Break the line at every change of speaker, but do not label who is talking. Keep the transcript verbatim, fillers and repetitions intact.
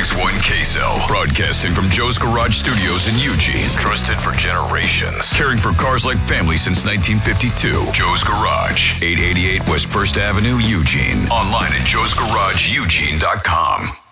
six one Queso. Broadcasting from Joe's Garage Studios in Eugene. Trusted for generations. Caring for cars like family since nineteen fifty-two. Joe's Garage. eight eighty-eight West First Avenue, Eugene. Online at joes garage eugene dot com.